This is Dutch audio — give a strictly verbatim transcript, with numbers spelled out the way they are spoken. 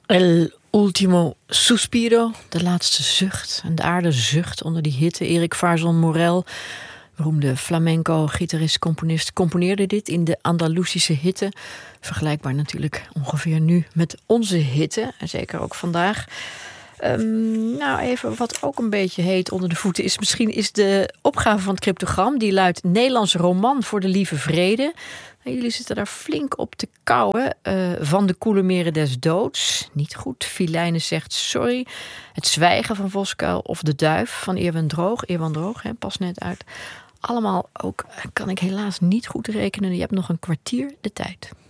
El ultimo suspiro, de laatste zucht. En de aarde zucht onder die hitte. Erik Varzon Morel, beroemde flamenco-gitarist, componist, componeerde dit in de Andalusische hitte. Vergelijkbaar natuurlijk ongeveer nu met onze hitte. En zeker ook vandaag. Um, nou, even wat ook een beetje heet onder de voeten is. Misschien is de opgave van het cryptogram. Die luidt Nederlands roman voor de lieve vrede. En jullie zitten daar flink op te kauwen. Uh, van de koele meren des doods. Niet goed. Filijnen zegt sorry. Het zwijgen van Voskuil of De Duif van Eerwan Droog. Eerwan Droog, hè, pas net uit. Allemaal ook kan ik helaas niet goed rekenen. Je hebt nog een kwartier de tijd.